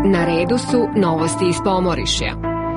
Na redu su novosti iz Pomorišja.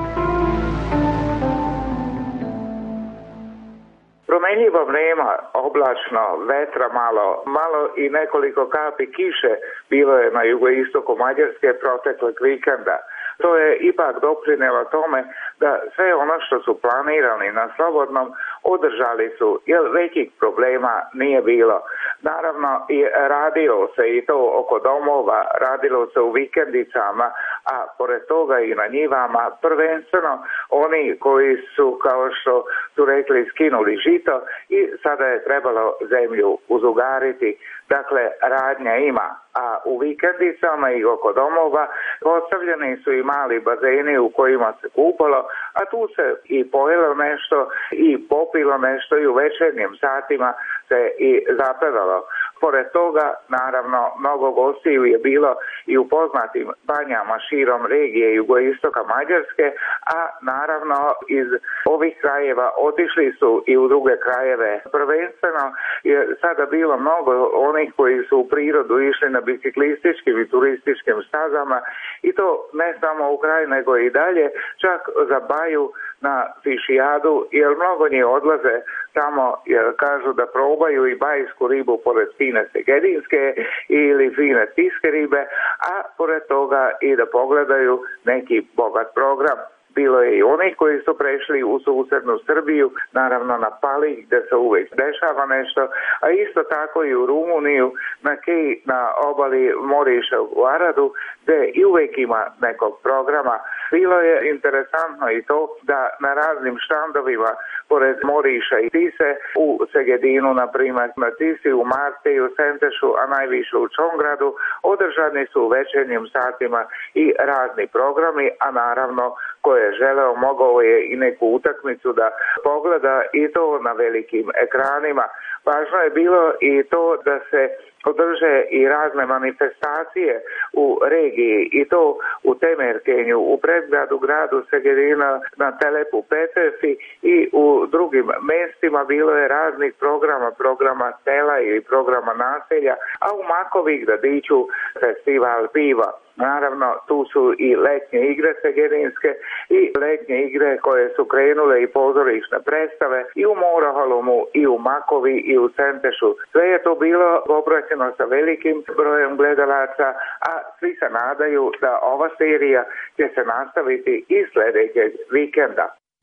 Promenljivo vreme, oblačno, vetra malo i nekoliko kapi kiše bilo je na jugoistoku Mađarske proteklog vikenda. To je ipak doprinelo tome da sve ono što su planirali na Slobodnom održali su, jer većih problema nije bilo. Naravno, i radilo se i to oko domova, radilo se u vikendicama, a pored toga i na njivama, prvenstveno oni koji su, kao što su rekli, skinuli žito i sada je trebalo zemlju uzugariti. Dakle, radnja ima, a u vikendicama i oko domova postavljeni su i mali bazeni u kojima se kupalo, a tu se i pojelo nešto i popilo nešto i u večernjim satima se i zapevalo. Pored toga, naravno, mnogo gostiju je bilo i u poznatim banjama širom regije jugoistoka Mađarske, a naravno iz ovih krajeva otišli su i u druge krajeve. Prvenstveno je sada bilo mnogo onih koji su u prirodu išli na biciklističkim i turističkim stazama i to ne samo u kraj nego i dalje, čak za Baju na Fišijadu, jer mnogo njih odlaze tamo jer kažu da probaju i bajsku ribu pored fine segedinske ili fine tiske ribe, a pored toga i da pogledaju neki bogat program. Bilo je i onih koji su prešli u susednu Srbiju, naravno na Pali gdje se uvijek dešava nešto, a isto tako i u Rumuniju, na Kej, na obali Moriša u Aradu, gdje i uvijek ima nekog programa. Bilo je interesantno i to da na raznim štandovima pored Moriša i Tise, u Segedinu, na primjer, na Tisi, u Marte i u Sentešu, a najviše u Čongradu, održani su u večernjim satima i razni programi, a naravno ko je želeo mogao je i neku utakmicu da pogleda i to na velikim ekranima. Važno je bilo i to da se održe i razne manifestacije u regiji i to u Temerkenju, u predgradu gradu Segedina, na Telepu Petefi i u drugim mestima bilo je raznih programa sela ili programa naselja, a u Makovi gradiću festival piva. Naravno, tu su i letnje igre segedinske i letnje igre koje su krenule i pozorišne predstave i u Moroholumu, i u Makovi, i u Sentešu. Sve je to bilo obraćeno sa velikim brojem gledalaca, a svi se nadaju da ova serija će se nastaviti i sljedećeg vikenda.